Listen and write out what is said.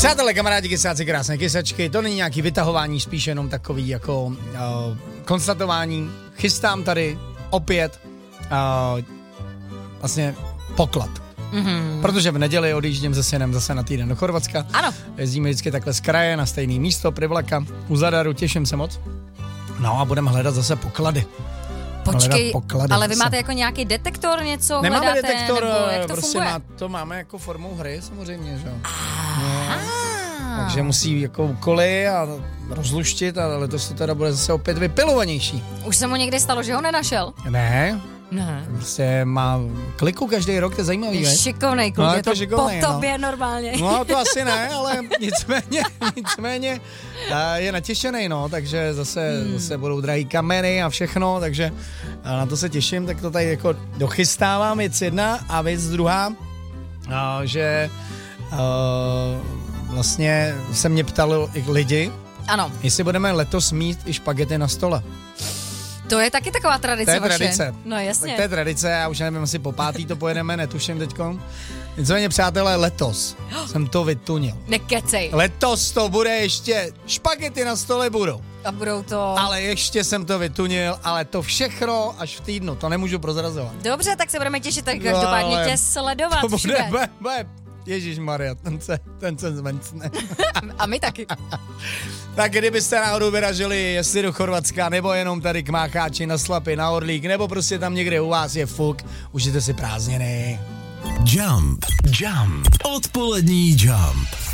Přátelé, kamarádi, kysáci, krásné kysačky, to není nějaký vytahování, spíš jenom takový jako konstatování. Chystám tady opět vlastně poklad. Mm-hmm. Protože v neděli odjíždím se synem zase na týden do Chorvatska. Ano. Jezdíme vždycky takhle z kraje na stejné místo, Privlaka, u Zadaru, těším se moc. No a budeme hledat zase poklady. Počkej, ale vy máte jako nějaký detektor, něco Nemáme hledáte, detektor, nebo jak to prostě funguje? to máme jako formou hry samozřejmě, že jo. Takže musí jako úkoly a rozluštit, ale letos to teda bude zase opět vypilovanější. Už se mu někdy stalo, že ho nenašel? Ne. Prostě má kliku každý rok, to je zajímavý, je šikovnej kluk, no, je to šikovnej, po tobě normálně. No to asi ne, ale nicméně je natěšený, no, takže zase budou drahý kameny a všechno, takže na to se těším, tak to tady jako dochystávám, věc jedna a věc druhá, že vlastně se mě ptali i lidi, ano, jestli budeme letos mít i špagety na stole. To je taky taková tradice. To je vaše. tradice. No jasně. Tak to je tradice, já už nevím, asi po pátý to pojedeme, netuším teďkom. Nicméně, přátelé, letos jsem to vytunil. Nekecej. Letos to bude ještě, špagety na stole budou. A budou to... Ale ještě jsem to vytunil, ale to všechno až v týdnu, to nemůžu prozrazovat. Dobře, tak se budeme těšit, tak každopádně tě sledovat to všude. Bude Ježišmarja, ten se zmencne. A my taky. Tak kdybyste náhodou vyražili, jestli do Chorvatska, nebo jenom tady k Mácháči na Slapy, na Orlík, nebo prostě tam někde u vás je fuk, užijte si prázdniny. Jump. Odpolední Jump.